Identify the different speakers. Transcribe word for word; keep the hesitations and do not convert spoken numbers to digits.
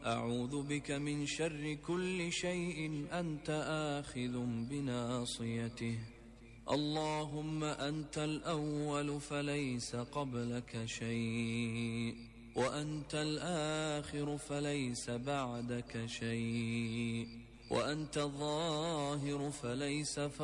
Speaker 1: أعوذ بك من شر كل شيء أنت آخذ بناصيته. اللهم أنت الأول فليس قبلك شيء، وأنت الآخر فليس بعدك شيء، وأنت الظاهر فليس فوقك